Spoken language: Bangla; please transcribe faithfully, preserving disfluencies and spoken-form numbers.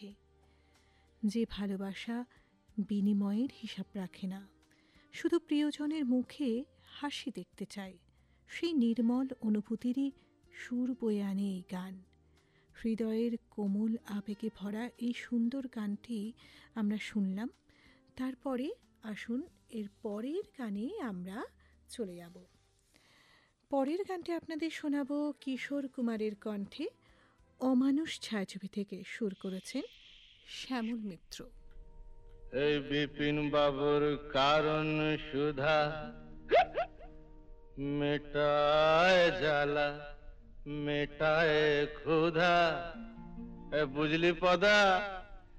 আছে, যে ভালোবাসা বিনিময়ের হিসাব রাখে না, শুধু প্রিয়জনের মুখে হাসি দেখতে চায়, সেই নির্মল অনুভূতিরই সুর বয়ে আনে এই গান। হৃদয়ের কোমল আবেগে ভরা এই সুন্দর গানটি আমরা শুনলাম। তারপরে আসুন এর পরের গানে আমরা চলে যাব। পরের গানটি আপনাদের শোনাবো কিশোর কুমারের কণ্ঠে। অমানুষ ছায়াছবি থেকে সুর করেছেন শ্যামল মিত্র। এই বিপিন বাবুর কারণ সুধা মেটায় জ্বালা মেটায় ক্ষুধা, বুঝলি পদা?